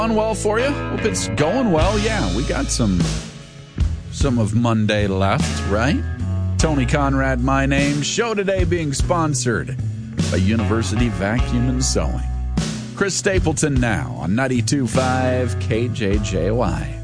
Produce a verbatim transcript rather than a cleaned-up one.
Going well for you? Hope it's going well. Yeah, we got some some of Monday left, right? Tony Conrad, my name. Show today being sponsored by University Vacuum and Sewing. Chris Stapleton now on ninety-two point five K J J Y.